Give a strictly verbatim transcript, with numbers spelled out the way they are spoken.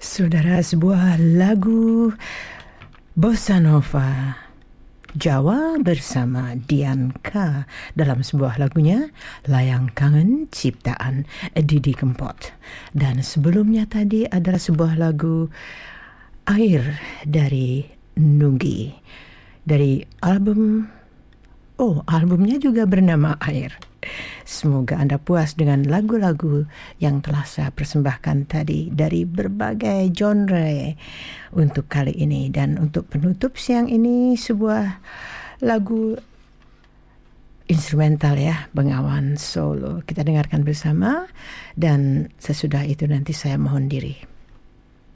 Saudara, sebuah lagu bossa nova Jawa bersama Dianka dalam sebuah lagunya Layang Kangen ciptaan Didi Kempot. Dan sebelumnya tadi adalah sebuah lagu Air dari Nugi dari album Oh, albumnya juga bernama Air. Semoga Anda puas dengan lagu-lagu yang telah saya persembahkan tadi dari berbagai genre untuk kali ini. Dan untuk penutup siang ini sebuah lagu instrumental ya, Bengawan Solo. Kita dengarkan bersama dan sesudah itu nanti saya mohon diri.